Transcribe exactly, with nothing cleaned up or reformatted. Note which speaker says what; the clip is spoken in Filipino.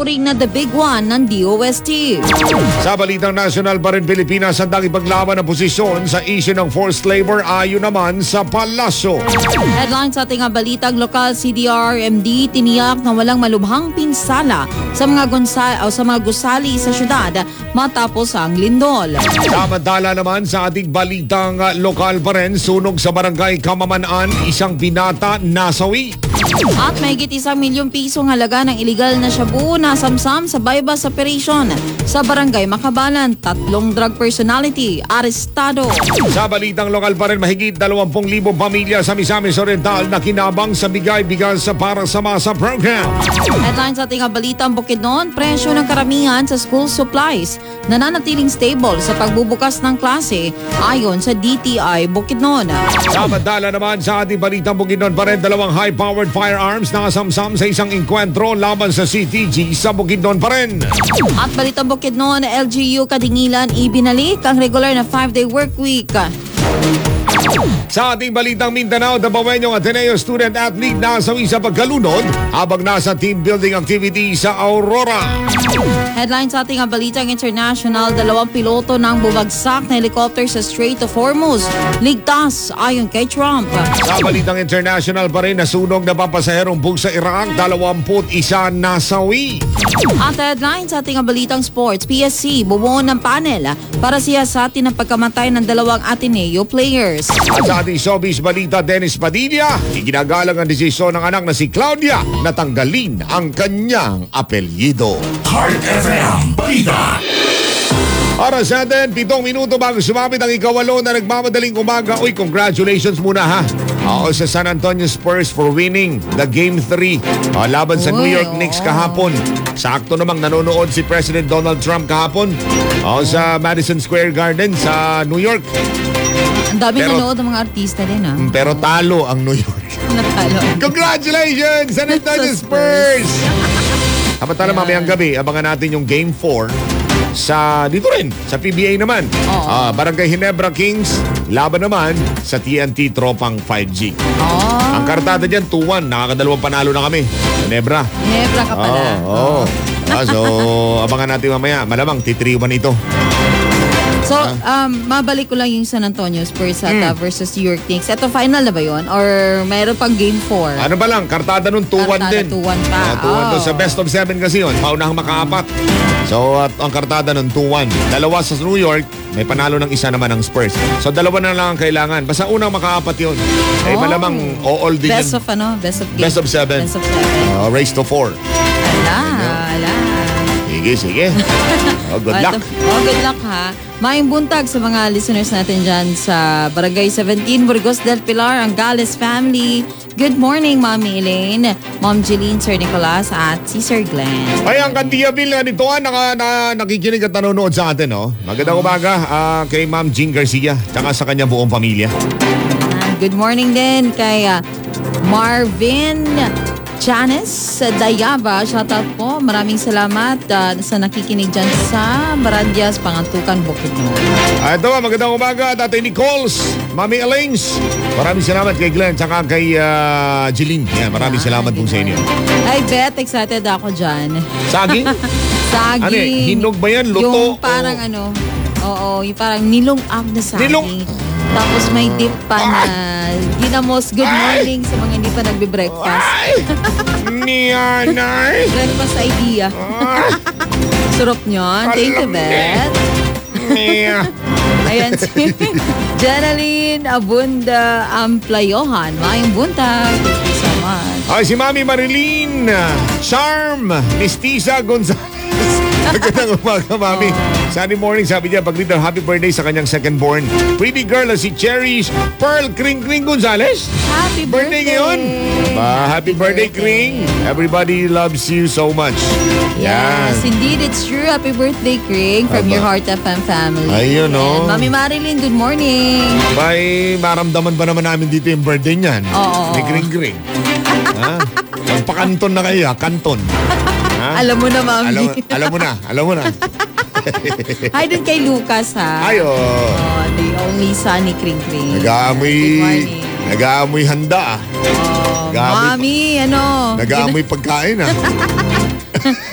Speaker 1: tinuturing na the big one ng D O S T.
Speaker 2: Sa balitang national pa rin, Pilipinas handang ipaglaban ang posisyon sa issue ng forced labor ayon naman sa palasyo.
Speaker 1: Headline sa ating balitang lokal, C D R M D tiniyak na walang malubhang pinsala sa mga gonsa o sa mga gusali sa syudad matapos ang lindol.
Speaker 2: Samantala naman sa ating balitang uh, lokal pa rin, sunog sa barangay Kamamanaan, isang binata nasawi.
Speaker 1: At mahigit isang milyong pisong halaga ng iligal na shabu na samsam sa bypass operation sa barangay Makabalan. Tatlong drug personality arestado.
Speaker 2: Sa balitang lokal pa rin, mahigit dalawampung libong pamilya sa Misamis Oriental na kinabang sa bigay-bigas para sa masa program.
Speaker 1: Headlines sa ating balitang Bukidnon, presyo ng karamihan sa school supplies nananatiling stable sa pagbubukas ng klase ayon sa D T I Bukidnon.
Speaker 2: Samantala naman sa ating balitang Bukidnon pa rin, dalawang high-powered firearms na kasamsam sa isang inkwentro laban sa C T G sa Bukidnon pa rin.
Speaker 1: At balitang Bukidnon, L G U Kadingilan ibinalik ang regular na five-day work week.
Speaker 2: Sa ating balitang Mindanao, Dabawenyong Ateneo Student Athlete nasawi sa pagkalunod habang nasa team building activity sa Aurora.
Speaker 1: Headline sa ating balitang international, dalawang piloto ng bumagsak na helicopter sa Strait of Hormuz. Ligtas ayon kay Trump.
Speaker 2: Sa balitang international pa rin, nasunog na papasaherong bug sa Iraq, dalawamput isa nasawi.
Speaker 1: At headline sa ating balitang sports, P S C bumuo ng panel para siyasatin ang pagkamatay ng dalawang Ateneo players.
Speaker 2: At sa ating showbiz balita, Dennis Padilla, iginagalang ang desisyon ng anak na si Claudia na tanggalin ang kanyang apelyido.
Speaker 3: Heart F M Balita.
Speaker 2: Para sa atin, pitong minuto bago sumapit ang ikawalo na nagmamadaling umaga. Uy, congratulations muna ha. Oo, sa San Antonio Spurs for winning the Game three uh, laban sa New York Knicks kahapon. Sakto namang nanonood si President Donald Trump kahapon uh, sa Madison Square Garden sa New York.
Speaker 1: Ang daming
Speaker 2: Pero-
Speaker 1: nanood ng mga artista din ha.
Speaker 2: Pero talo ang New York.
Speaker 1: Natalo.
Speaker 2: Congratulations, San Antonio
Speaker 1: Sa Spurs.
Speaker 2: Spurs! Kapatala, mamayang gabi, abangan natin yung Game four sa dito rin, sa P B A naman.
Speaker 1: Oo.
Speaker 2: Ah, Barangay Ginebra Kings, laban naman sa T N T Tropang five G.
Speaker 1: Oh,
Speaker 2: Ang kartada dyan, two one. Nakakadalawang panalo na kami. Ginebra.
Speaker 1: Ginebra ka pala.
Speaker 2: Oo. Oh, ah, so, abangan natin mamaya. Malamang T three one ito.
Speaker 1: So, um, mabalik ko lang yung San Antonio Spurs at uh, versus New York Knicks. Ito, final na ba yun? Or mayroon pang game four?
Speaker 2: Ano ba lang, kartada nun two one
Speaker 1: Kartada
Speaker 2: din.
Speaker 1: two one pa.
Speaker 2: Ah, two one to.
Speaker 1: Oh.
Speaker 2: Sa best of seven kasi yun. Paunahang makaapat. So, at ang kartada nun two one. Dalawa sa New York, may panalo ng isa naman ng Spurs. So, dalawa na lang ang kailangan. Basta unang makaapat yun. Eh,
Speaker 1: Oh.
Speaker 2: malamang all din
Speaker 1: Best
Speaker 2: yun.
Speaker 1: of ano? Best of game.
Speaker 2: Best of seven.
Speaker 1: Best of seven.
Speaker 2: Uh, race to four.
Speaker 1: Ala, ala.
Speaker 2: Sige, sige. Oh, good luck.
Speaker 1: Oh, good luck ha. Maayong buntag sa mga listeners natin dyan sa Barangay seventeen, Burgos del Pilar, ang Gales family. Good morning, Mami Elaine, Mom Jeline, Sir Nicolas, at si Sir Glenn.
Speaker 2: Ay, ang Kandiya Bill na nito, ah, naka, na, nakikinig at nanonood sa atin, no? Magandang umaga ah, kay Ma'am Jean Garcia, tsaka sa kanyang buong pamilya.
Speaker 1: Ah, good morning din kay ah, Marvin Janice Dayaba. Shoutout po. Maraming salamat ah, sa nakikinig dyan sa Marandias, Pangantukan, Bukidnon.
Speaker 2: Ah, ito, magandang umaga, Tatay Nicoles, Mami Elaines. Maraming salamat kay Glenn, tsaka kay uh, Jeline. Yan, maraming salamat po sa inyo.
Speaker 1: I bet excited ako dyan.
Speaker 2: Saging?
Speaker 1: Saging.
Speaker 2: Ano eh, hinog ba yan? Luto?
Speaker 1: Yung parang
Speaker 2: o-
Speaker 1: ano, oo, yung parang nilong up na saging.
Speaker 2: Nilong-
Speaker 1: Tapos may dip pa na ginamos. Good morning sa mga hindi pa nagbe-breakfast.
Speaker 2: Ay! Niyanay!
Speaker 1: Breakfast idea.
Speaker 2: Ay!
Speaker 1: Surop nyon. Thank you,
Speaker 2: Alam
Speaker 1: Beth.
Speaker 2: Niya!
Speaker 1: Ayan si Jenaline Abunda Amplayohan. Mayong buntag. Thank you so much.
Speaker 2: Ay, si Mami Marilyn Charm Mistiza Gonzalez. Magandang umaga, Mami. Sunny morning, sabi niya, pag dito, happy birthday sa kanyang second born. Pretty girl na si Cherish Pearl Kring Kring Gonzalez.
Speaker 1: Happy
Speaker 2: Birthday
Speaker 1: birthday.
Speaker 2: ngayon. Ba, happy birthday, Kring. Everybody loves you so much.
Speaker 1: Yes, indeed, it's true. Happy birthday, Kring, from
Speaker 2: Aba.
Speaker 1: your Heart F M family.
Speaker 2: Ayun, oh.
Speaker 1: And Mami Marilyn, good morning.
Speaker 2: Bay, maramdaman ba naman namin dito yung birthday niyan?
Speaker 1: Oo.
Speaker 2: Ni Kring Kring. Ha? Magpakanton na kayo, ha? Kanton. Ha?
Speaker 1: Alam mo na, Mami.
Speaker 2: Alam, alam mo na, alam mo na.
Speaker 1: Hi din kay Lucas, ha?
Speaker 2: Ayo.
Speaker 1: Oh, the only son ni Kring Kring.
Speaker 2: Nag-aamoy,
Speaker 1: Good morning.
Speaker 2: nag-aamoy handa, ah.
Speaker 1: Oh,
Speaker 2: Nag-aamoy-
Speaker 1: Mami, ano?
Speaker 2: Nag-aamoy pagkain, ah.